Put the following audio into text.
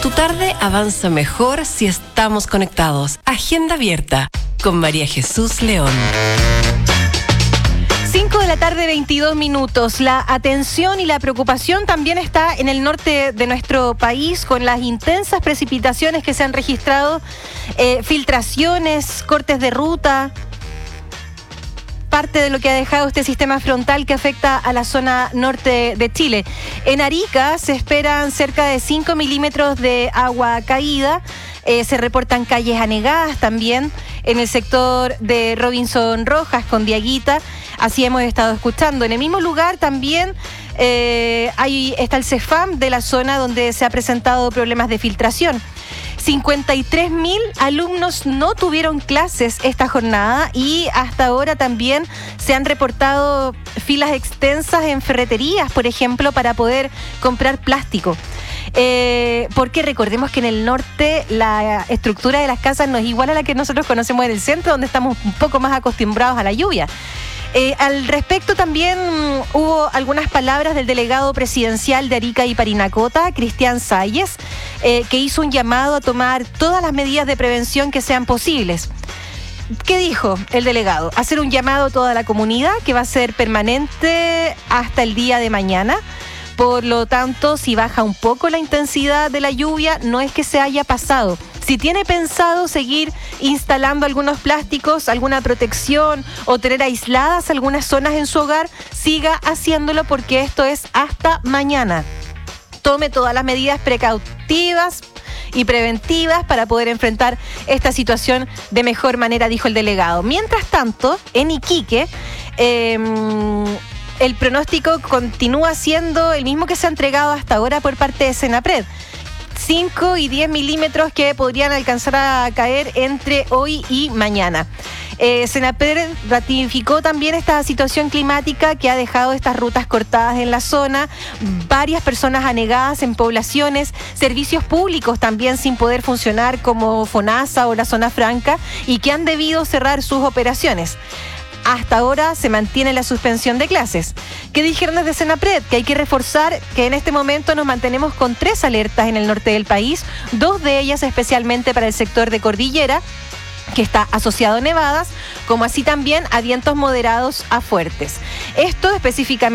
Tu tarde avanza mejor si estamos conectados. Agenda abierta con María Jesús León. 5 de la tarde, 22 minutos. La atención y la preocupación también está en el norte de nuestro país con las intensas precipitaciones que se han registrado, filtraciones, cortes de ruta, parte de lo que ha dejado este sistema frontal que afecta a la zona norte de Chile. En Arica se esperan cerca de 5 milímetros de agua caída. Se reportan calles anegadas también en el sector de Robinson Rojas con Diaguita. Así hemos estado escuchando. En el mismo lugar también está el CEFAM de la zona donde se ha presentado problemas de filtración. 53.000 alumnos no tuvieron clases esta jornada y hasta ahora también se han reportado filas extensas en ferreterías, por ejemplo, para poder comprar plástico. Porque recordemos que en el norte la estructura de las casas no es igual a la que nosotros conocemos en el centro, donde estamos un poco más acostumbrados a la lluvia. Al respecto también hubo algunas palabras del delegado presidencial de Arica y Parinacota, Cristian Salles, que hizo un llamado a tomar todas las medidas de prevención que sean posibles. ¿Qué dijo el delegado? Hacer un llamado a toda la comunidad que va a ser permanente hasta el día de mañana. Por lo tanto, si baja un poco la intensidad de la lluvia, no es que se haya pasado. Si tiene pensado seguir instalando algunos plásticos, alguna protección o tener aisladas algunas zonas en su hogar, siga haciéndolo porque esto es hasta mañana. Tome todas las medidas precautivas y preventivas para poder enfrentar esta situación de mejor manera, dijo el delegado. Mientras tanto, en Iquique, el pronóstico continúa siendo el mismo que se ha entregado hasta ahora por parte de Senapred. 5 y 10 milímetros que podrían alcanzar a caer entre hoy y mañana. Senapred ratificó también esta situación climática que ha dejado estas rutas cortadas en la zona, varias personas anegadas en poblaciones, servicios públicos también sin poder funcionar como FONASA o la Zona Franca y que han debido cerrar sus operaciones. Hasta ahora se mantiene la suspensión de clases. ¿Qué dijeron desde Senapred? Que hay que reforzar que en este momento nos mantenemos con 3 alertas en el norte del país, 2 de ellas especialmente para el sector de Cordillera, que está asociado a nevadas, como así también a vientos moderados a fuertes. Esto específicamente